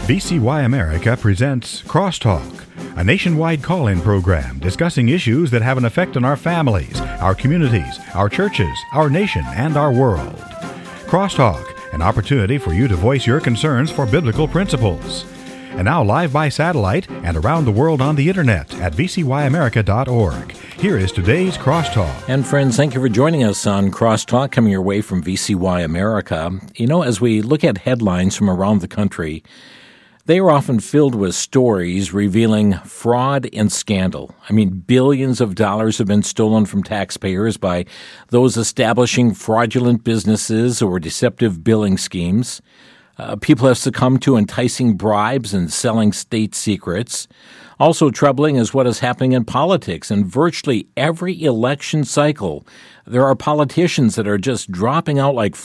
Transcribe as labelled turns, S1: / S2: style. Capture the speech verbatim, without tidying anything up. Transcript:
S1: V C Y America presents Crosstalk, a nationwide call-in program discussing issues that have an effect on our families, our communities, our churches, our nation, and our world. Crosstalk, an opportunity for you to voice your concerns for biblical principles. And now live by satellite and around the world on the internet at v c y america dot org. Here is today's Crosstalk.
S2: And friends, thank you for joining us on Crosstalk, coming your way from V C Y America. You know, as we look at headlines from around the country, they are often filled with stories revealing fraud and scandal. I mean, billions of dollars have been stolen from taxpayers by those establishing fraudulent businesses or deceptive billing schemes. Uh, people have succumbed to enticing bribes and selling state secrets. Also troubling is what is happening in politics. In virtually every election cycle, there are politicians that are just dropping out like